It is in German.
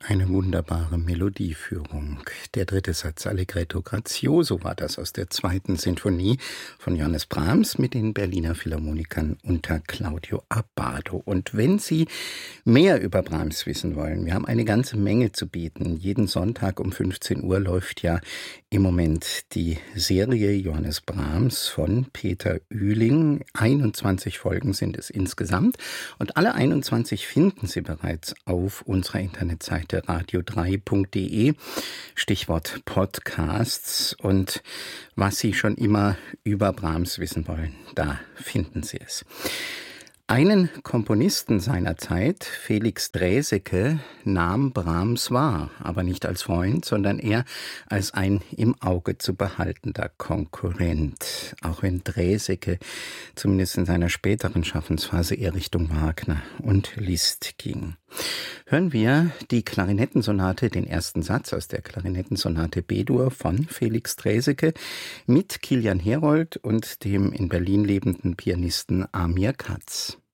Eine wunderbare Melodieführung. Der dritte Satz Allegretto grazioso war das aus der zweiten Sinfonie von Johannes Brahms mit den Berliner Philharmonikern unter Claudio Abbado. Und wenn Sie mehr über Brahms wissen wollen, wir haben eine ganze Menge zu bieten. Jeden Sonntag um 15 Uhr läuft ja im Moment die Serie Johannes Brahms von Peter Ühling. 21 Folgen sind es insgesamt und alle 21 finden Sie bereits auf unserer Internetseite radio3.de, Stichwort Podcasts, und was Sie schon immer über Brahms wissen wollen, da finden Sie es. Einen Komponisten seiner Zeit, Felix Draeseke, nahm Brahms wahr, aber nicht als Freund, sondern eher als ein im Auge zu behaltender Konkurrent. Auch wenn Draeseke zumindest in seiner späteren Schaffensphase eher Richtung Wagner und Liszt ging. Hören wir die Klarinettensonate, den ersten Satz aus der Klarinettensonate B-Dur von Felix Draeseke mit Kilian Herold und dem in Berlin lebenden Pianisten Amir Katz.